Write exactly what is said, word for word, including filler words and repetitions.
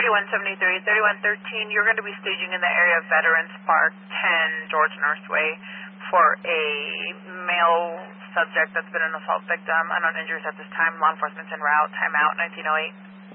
thirty-one seventy-three, thirty-one thirteen, you're going to be staging in the area of Veterans Park, ten George Nurse Way, for a male subject that's been an assault victim. Unknown injuries at this time. Law enforcement's en route. Timeout, nineteen oh eight.